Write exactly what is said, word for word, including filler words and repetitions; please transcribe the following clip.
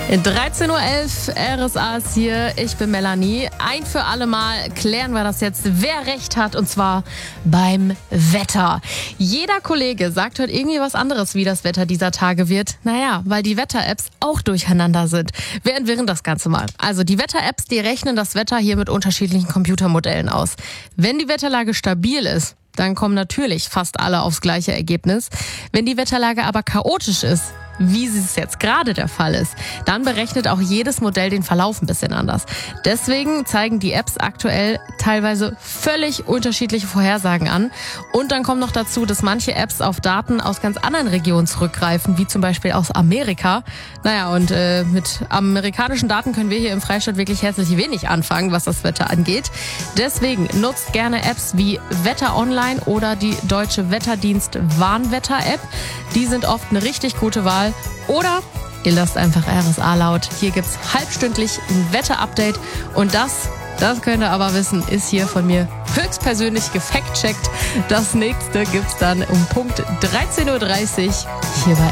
dreizehn Uhr elf, R S A ist hier, ich bin Melanie. Ein für alle Mal klären wir das jetzt, wer recht hat, und zwar beim Wetter. Jeder Kollege sagt heute irgendwie was anderes, wie das Wetter dieser Tage wird. Naja, weil die Wetter-Apps auch durcheinander sind. Wir entwirren das Ganze mal. Also die Wetter-Apps, die rechnen das Wetter hier mit unterschiedlichen Computermodellen aus. Wenn die Wetterlage stabil ist, dann kommen natürlich fast alle aufs gleiche Ergebnis. Wenn die Wetterlage aber chaotisch ist, wie es jetzt gerade der Fall ist, dann berechnet auch jedes Modell den Verlauf ein bisschen anders. Deswegen zeigen die Apps aktuell teilweise völlig unterschiedliche Vorhersagen an. Und dann kommt noch dazu, dass manche Apps auf Daten aus ganz anderen Regionen zurückgreifen, wie zum Beispiel aus Amerika. Naja, und äh, mit amerikanischen Daten können wir hier im Freistaat wirklich herzlich wenig anfangen, was das Wetter angeht. Deswegen nutzt gerne Apps wie Wetter Online oder die Deutsche Wetterdienst Warnwetter-App. Die sind oft eine richtig gute Wahl. Oder ihr lasst einfach R S A laut. Hier gibt's halbstündlich ein Wetter-Update. Und das, das könnt ihr aber wissen, ist hier von mir höchstpersönlich gefact-checkt. Das nächste gibt's dann um Punkt dreizehn Uhr dreißig hier bei